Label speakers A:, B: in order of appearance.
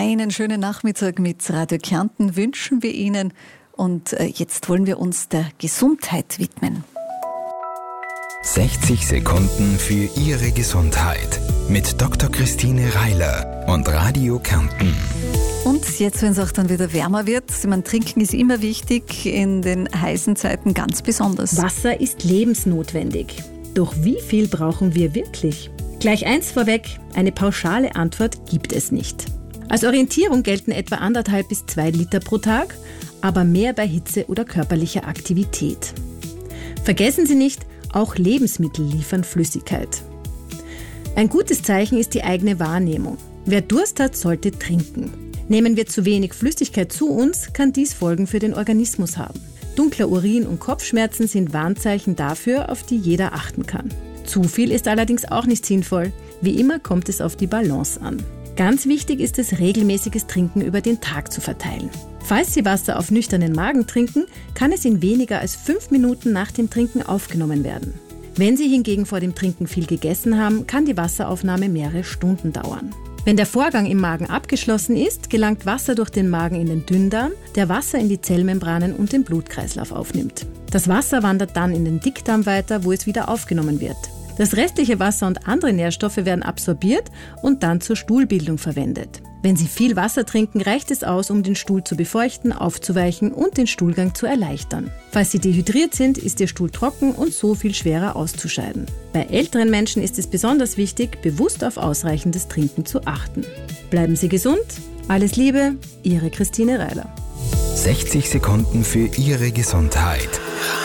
A: Einen schönen Nachmittag mit Radio Kärnten wünschen wir Ihnen. Und jetzt wollen wir uns der Gesundheit widmen.
B: 60 Sekunden für Ihre Gesundheit mit Dr. Christine Reiler und Radio Kärnten.
A: Und jetzt, wenn es auch dann wieder wärmer wird, Trinken ist immer wichtig, in den heißen Zeiten ganz besonders.
C: Wasser ist lebensnotwendig. Doch wie viel brauchen wir wirklich? Gleich eins vorweg, eine pauschale Antwort gibt es nicht. Als Orientierung gelten etwa 1,5 bis 2 Liter pro Tag, aber mehr bei Hitze oder körperlicher Aktivität. Vergessen Sie nicht, auch Lebensmittel liefern Flüssigkeit. Ein gutes Zeichen ist die eigene Wahrnehmung. Wer Durst hat, sollte trinken. Nehmen wir zu wenig Flüssigkeit zu uns, kann dies Folgen für den Organismus haben. Dunkler Urin und Kopfschmerzen sind Warnzeichen dafür, auf die jeder achten kann. Zu viel ist allerdings auch nicht sinnvoll. Wie immer kommt es auf die Balance an. Ganz wichtig ist es, regelmäßiges Trinken über den Tag zu verteilen. Falls Sie Wasser auf nüchternen Magen trinken, kann es in weniger als 5 Minuten nach dem Trinken aufgenommen werden. Wenn Sie hingegen vor dem Trinken viel gegessen haben, kann die Wasseraufnahme mehrere Stunden dauern. Wenn der Vorgang im Magen abgeschlossen ist, gelangt Wasser durch den Magen in den Dünndarm, der Wasser in die Zellmembranen und den Blutkreislauf aufnimmt. Das Wasser wandert dann in den Dickdarm weiter, wo es wieder aufgenommen wird. Das restliche Wasser und andere Nährstoffe werden absorbiert und dann zur Stuhlbildung verwendet. Wenn Sie viel Wasser trinken, reicht es aus, um den Stuhl zu befeuchten, aufzuweichen und den Stuhlgang zu erleichtern. Falls Sie dehydriert sind, ist Ihr Stuhl trocken und so viel schwerer auszuscheiden. Bei älteren Menschen ist es besonders wichtig, bewusst auf ausreichendes Trinken zu achten. Bleiben Sie gesund. Alles Liebe, Ihre Christine Reiler.
B: 60 Sekunden für Ihre Gesundheit.